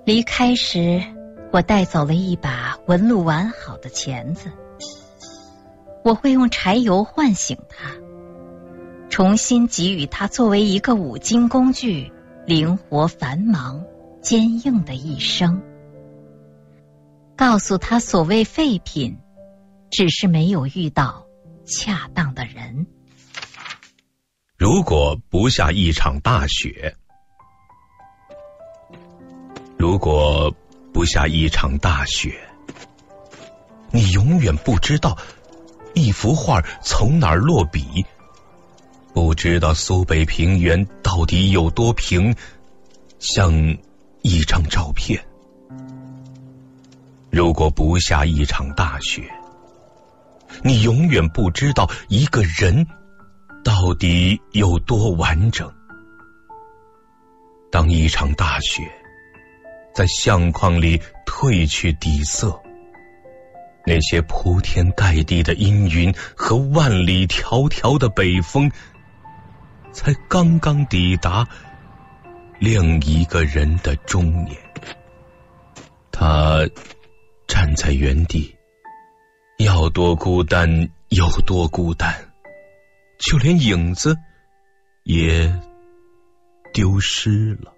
离开时，我带走了一把纹路完好的钳子。我会用柴油唤醒它，重新给予它作为一个五金工具灵活繁忙坚硬的一生，告诉他所谓废品只是没有遇到恰当的人。 如果不下一场大雪，如果不下一场大雪，你永远不知道一幅画从哪儿落笔，不知道苏北平原到底有多平，像一张照片。如果不下一场大雪，你永远不知道一个人到底有多完整。当一场大雪在相框里褪去底色，那些铺天盖地的阴云和万里迢迢的北风才刚刚抵达另一个人的中年。他站在原地，要多孤单有多孤单，就连影子也丢失了。